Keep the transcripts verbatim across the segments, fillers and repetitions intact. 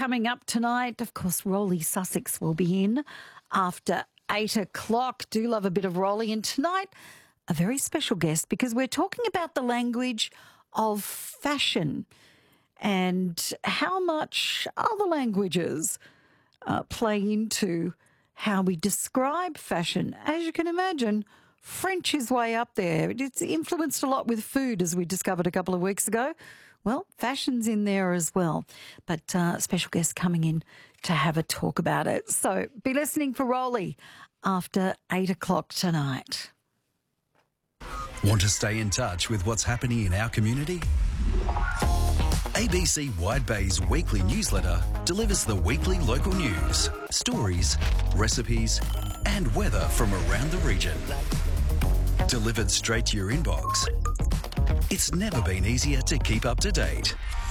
coming up tonight. Of course, Rolly Sussex will be in after eight o'clock. Do love a bit of Rolly. And tonight, a very special guest because we're talking about the language of fashion and how much other languages uh, play into how we describe fashion. As you can imagine, French is way up there. It's influenced a lot with food, as we discovered a couple of weeks ago. Well, fashion's in there as well. But uh, special guest coming in to have a talk about it. So be listening for Rolly after eight o'clock tonight. Want to stay in touch with what's happening in our community? A B C Wide Bay's weekly newsletter delivers the weekly local news, stories, recipes, and weather from around the region. Delivered straight to your inbox. It's never been easier to keep up to date.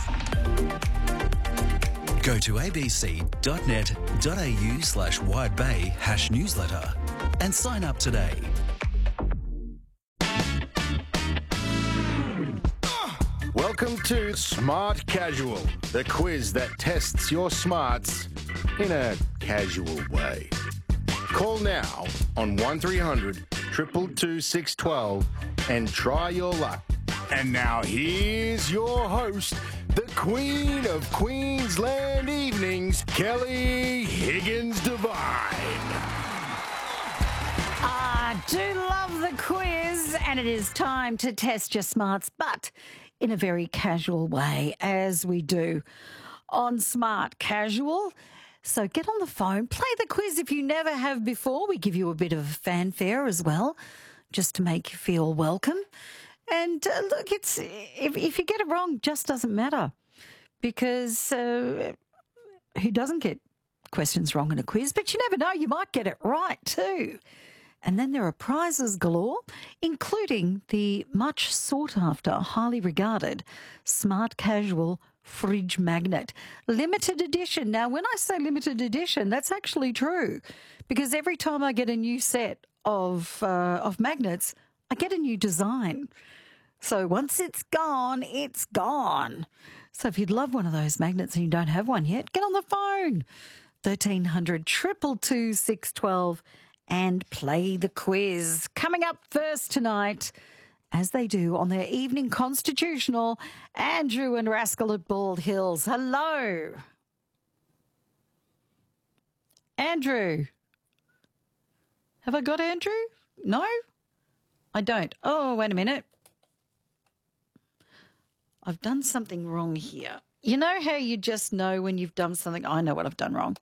Go to abc.net.au slash widebay hash newsletter and sign up today. Welcome to Smart Casual, the quiz that tests your smarts in a casual way. Call now on one three hundred, two two two, six one two and try your luck. And now here's your host, the Queen of Queensland Evenings, Kelly Higgins Devine. I do love the quiz, and it is time to test your smarts, but in a very casual way, as we do on Smart Casual. So get on the phone, play the quiz if you never have before. We give you a bit of fanfare as well, just to make you feel welcome. And uh, look, it's if, if you get it wrong, just doesn't matter, because uh, who doesn't get questions wrong in a quiz? But you never know, you might get it right too. And then there are prizes galore, including the much sought-after, highly regarded Smart Casual fridge magnet. Limited edition. Now, when I say limited edition, that's actually true, because every time I get a new set of uh, of magnets, I get a new design. So once it's gone, it's gone. So if you'd love one of those magnets and you don't have one yet, get on the phone. thirteen hundred, two two two, six one two and play the quiz. Coming up first tonight, as they do on their evening constitutional, Andrew and Rascal at Bald Hills. Hello. Andrew. Have I got Andrew? No? I don't. Oh, wait a minute. I've done something wrong here. You know how you just know when you've done something? I know what I've done wrong.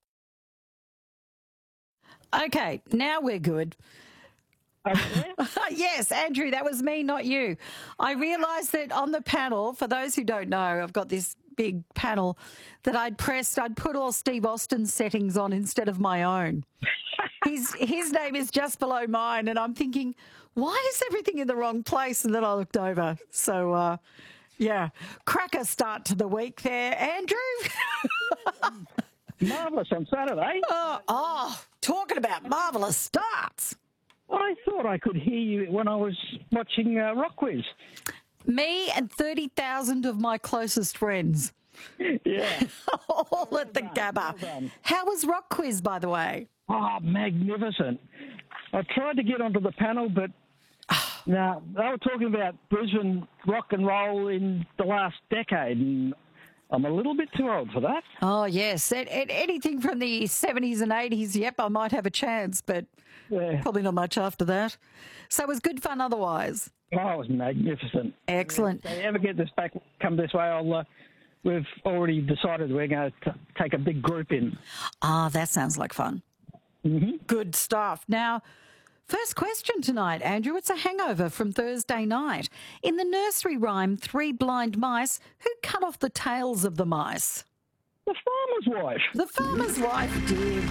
Okay, now we're good. Okay. Yes, Andrew, that was me, not you. I realised that on the panel, for those who don't know, I've got this big panel that I'd pressed, I'd put all Steve Austin's settings on instead of my own. His his name is just below mine, and I'm thinking, why is everything in the wrong place? And then I looked over. So, uh, yeah, cracker start to the week there, Andrew. Marvellous on Saturday. oh, oh, talking about marvellous starts. I thought I could hear you when I was watching uh, Rock Quiz. Me and thirty thousand of my closest friends. Yeah. All well at the done, Gabba. well done. How was Rock Quiz, by the way? Oh, magnificent. I tried to get onto the panel, but now they were talking about Brisbane rock and roll in the last decade, and I'm a little bit too old for that. Oh, yes. And, and anything from the seventies and eighties, yep, I might have a chance, but Yeah. probably not much after that. So it was good fun otherwise. Oh, it was magnificent. Excellent. If they ever get this back, come this way, I'll, uh, we've already decided we're going to take a big group in. Ah, that sounds like fun. Mm-hmm. Good stuff. Now, first question tonight, Andrew. It's a hangover from Thursday night. In the nursery rhyme, Three Blind Mice, who cut off the tails of the mice? The farmer's wife. The farmer's wife did.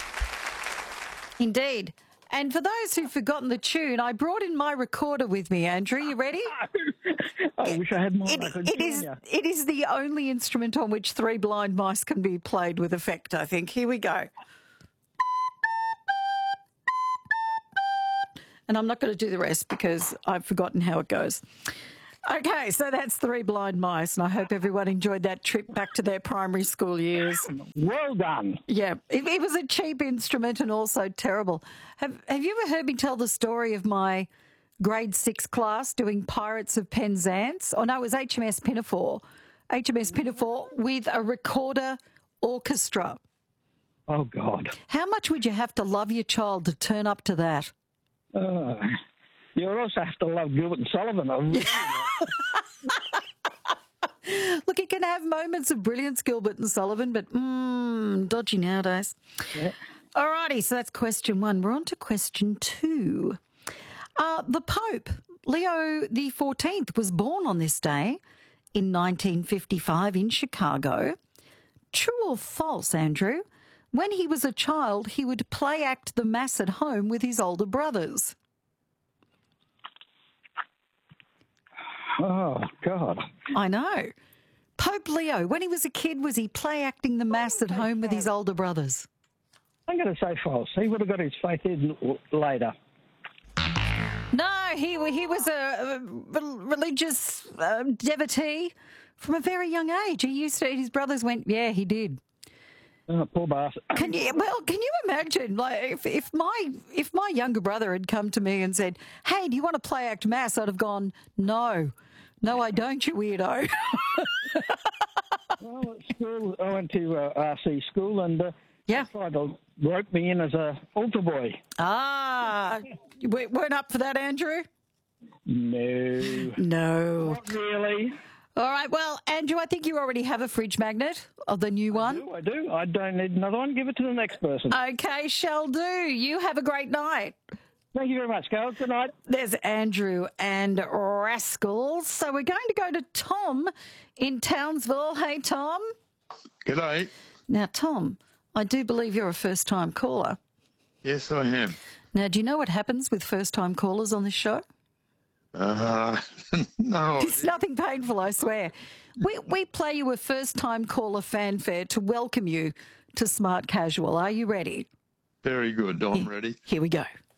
Indeed. And for those who've forgotten the tune, I brought in my recorder with me, Andrew. You ready? I wish I had mine. It, I could it join is you. it is the only instrument on which three blind mice can be played with effect, I think. Here we go. And I'm not going to do the rest because I've forgotten how it goes. Okay, so that's Three Blind Mice, and I hope everyone enjoyed that trip back to their primary school years. Well done. Yeah, it, it was a cheap instrument and also terrible. Have Have you ever heard me tell the story of my grade six class doing Pirates of Penzance? Oh no, it was H M S Pinafore. H M S Pinafore with a recorder orchestra. Oh, God. How much would you have to love your child to turn up to that? Uh, you also have to love Gilbert and Sullivan. I really Look, you can have moments of brilliance, Gilbert and Sullivan, but mm, dodgy nowadays. Yeah. All righty, so that's question one. We're on to question two. Uh, the Pope, Leo the fourteenth, was born on this day in nineteen fifty-five in Chicago. True or false, Andrew? When he was a child, he would play act the Mass at home with his older brothers. Oh, God. I know. Pope Leo, when he was a kid, was he play acting the Mass at home with his older brothers? I'm going to say false. He would have got his faith in l- later. No, he he was a, a religious uh, devotee from a very young age. He used to. His brothers went, yeah, he did. Oh, poor bastard. Can you? Well, can you imagine? Like, if, if my if my younger brother had come to me and said, "Hey, do you want to play act Mass?" I'd have gone, "No, no, I don't, you weirdo." Well, at school, I went to uh, R C school and uh, Yeah. tried to rope me in as a altar boy. Ah, you weren't up for that, Andrew? No, No. not really. All right. Well, Andrew, I think you already have a fridge magnet of the new one. I do. I don't need another one. Give it to the next person. Okay, shall do. You have a great night. Thank you very much, girls. Good night. There's Andrew and Rascals. So we're going to go to Tom in Townsville. Hey, Tom. G'day. Now, Tom, I do believe you're a first-time caller. Yes, I am. Now, do you know what happens with first-time callers on this show? Uh, no. It's nothing painful, I swear. We, we play you a first-time caller fanfare to welcome you to Smart Casual. Are you ready? Very good. I'm ready. Here we go.